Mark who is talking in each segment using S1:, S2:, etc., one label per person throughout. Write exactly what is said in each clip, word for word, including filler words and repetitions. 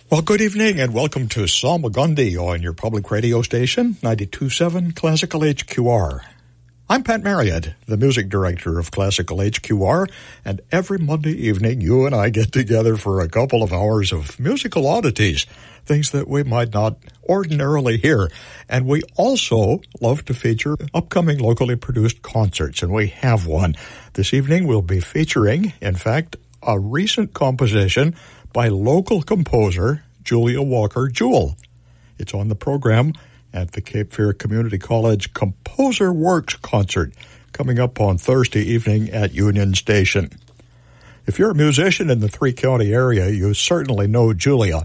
S1: Well, good evening and welcome to Salmagundi on your public radio station, ninety-two point seven Classical H Q R. I'm Pat Marriott, the music director of Classical H Q R, and every Monday evening you and I get together for a couple of hours of musical oddities, things that we might not ordinarily hear. And we also love to feature upcoming locally produced concerts, and we have one. This evening we'll be featuring, in fact, a recent composition by local composer Julia Walker-Jewell. It's on the program at the Cape Fear Community College Composer Works Concert coming up on Thursday evening at Union Station. If you're a musician in the three-county area, you certainly know Julia.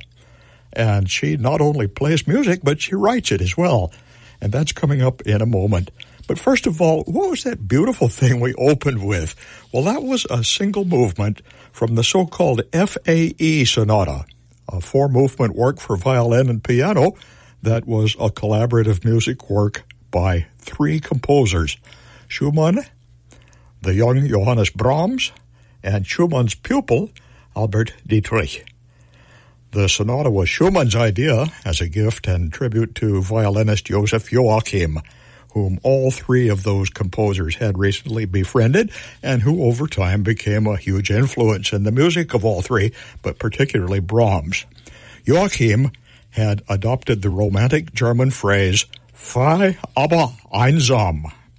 S1: And she not only plays music, but she writes it as well. And that's coming up in a moment. But first of all, what was that beautiful thing we opened with? Well, that was a single movement from the so-called F A E Sonata, a four-movement work for violin and piano that was a collaborative music work by three composers, Schumann, the young Johannes Brahms, and Schumann's pupil, Albert Dietrich. The sonata was Schumann's idea as a gift and tribute to violinist Joseph Joachim, whom all three of those composers had recently befriended and who over time became a huge influence in the music of all three, but particularly Brahms. Joachim had adopted the romantic German phrase, frei aber einsam,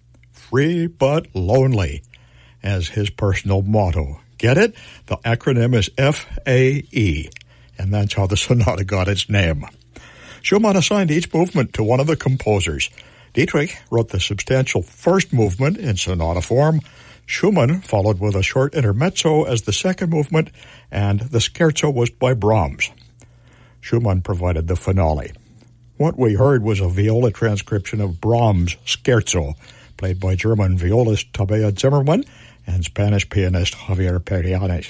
S1: free but lonely, as his personal motto. Get it? The acronym is F A E, and that's how the sonata got its name. Schumann assigned each movement to one of the composers. Dietrich wrote the substantial first movement in sonata form. Schumann followed with a short intermezzo as the second movement, and the scherzo was by Brahms. Schumann provided the finale. What we heard was a viola transcription of Brahms' scherzo, played by German violist Tabea Zimmermann and Spanish pianist Javier Perianes.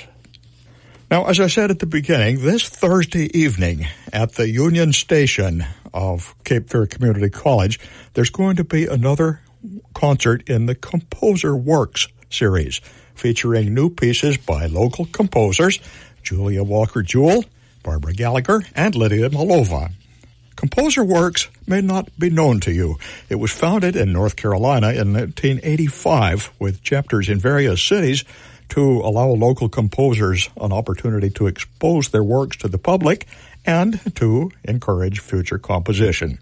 S1: Now, as I said at the beginning, this Thursday evening at the Union Station of Cape Fear Community College, there's going to be another concert in the Composer Works series, featuring new pieces by local composers, Julia Walker-Jewell, Barbara Gallagher, and Lydia Malova. Composer Works may not be known to you. It was founded in North Carolina in nineteen eighty-five with chapters in various cities to allow local composers an opportunity to expose their works to the public and to encourage future composition.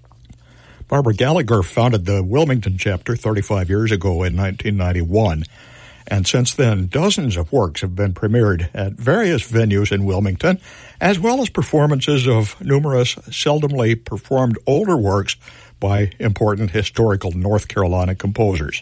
S1: Barbara Gallagher founded the Wilmington chapter thirty-five years ago in nineteen ninety-one, and since then dozens of works have been premiered at various venues in Wilmington, as well as performances of numerous seldomly performed older works by important historical North Carolina composers.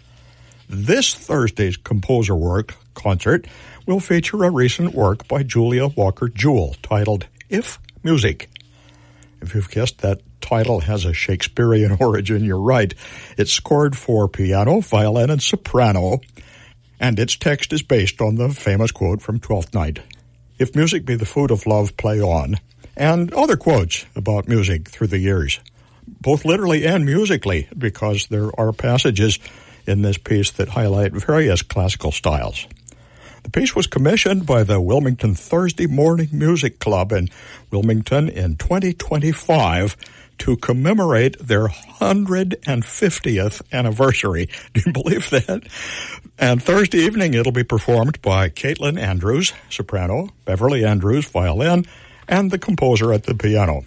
S1: This Thursday's Composer Work concert will feature a recent work by Julia Walker-Jewell titled If Music. If you've guessed that title has a Shakespearean origin, you're right. It's scored for piano, violin, and soprano, and its text is based on the famous quote from Twelfth Night, "If music be the food of love, play on," and other quotes about music through the years, both literally and musically, because there are passages in this piece that highlight various classical styles. The piece was commissioned by the Wilmington Thursday Morning Music Club in Wilmington in twenty twenty-five to commemorate their one hundred fiftieth anniversary. Do you believe that? And Thursday evening it'll be performed by Caitlin Andrews, soprano, Beverly Andrews, violin, and the composer at the piano.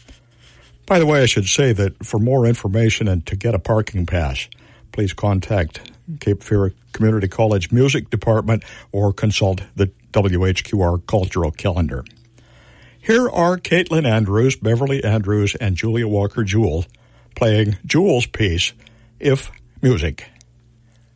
S1: By the way, I should say that for more information and to get a parking pass, please contact Cape Fear Community College Music Department or consult the W H Q R Cultural Calendar. Here are Caitlin Andrews, Beverly Andrews, and Julia Walker-Jewell playing Jewell's piece, If Music.